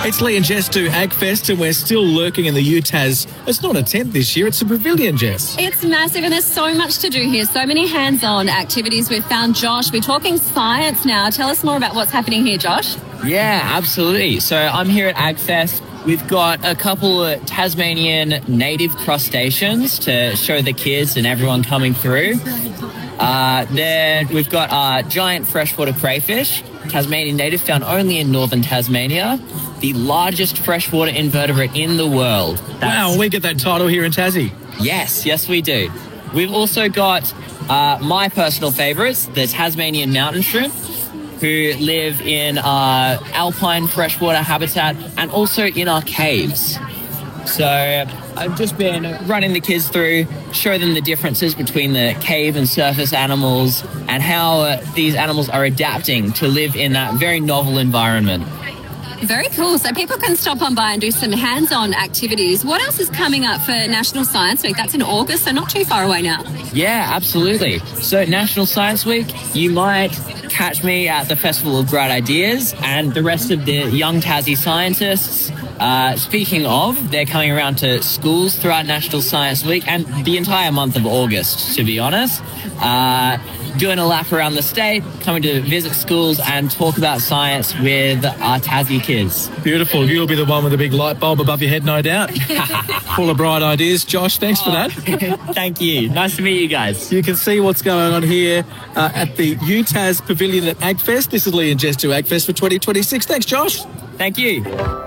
It's Lee and Jess do AgFest, and we're still lurking in the UTAS. It's not a tent this year, it's a pavilion, Jess. It's massive, and there's so much to do here. So many hands-on activities. We've found Josh. We're talking science now. Tell us more about what's happening here, Josh. Yeah, absolutely. So I'm here at AgFest. We've got a couple of Tasmanian native crustaceans to show the kids and everyone coming through. Then we've got our giant freshwater crayfish, Tasmanian native, found only in northern Tasmania, the largest freshwater invertebrate in the world. Wow, we get that title here in Tassie. Yes, we do. We've also got my personal favourites, the Tasmanian mountain shrimp, who live in our alpine freshwater habitat and also in our caves. So I've just been running the kids through, show them the differences between the cave and surface animals and how these animals are adapting to live in that very novel environment. Very cool. So people can stop on by and do some hands-on activities. What else is coming up for National Science Week? That's in August, so not too far away now. Yeah, absolutely. So National Science Week, you might catch me at the Festival of Bright Ideas and the rest of the young Tassie scientists. Speaking of, they're coming around to schools throughout National Science Week and the entire month of August, to be honest. Doing a lap around the state, coming to visit schools and talk about science with our Tassie kids. Beautiful. You'll be the one with the big light bulb above your head, no doubt. Full of bright ideas. Josh, thanks for that. Thank you. Nice to meet you guys. You can see what's going on here at the UTAS Pavilion at AgFest. This is Lee and Jess do AgFest for 2026. Thanks, Josh. Thank you.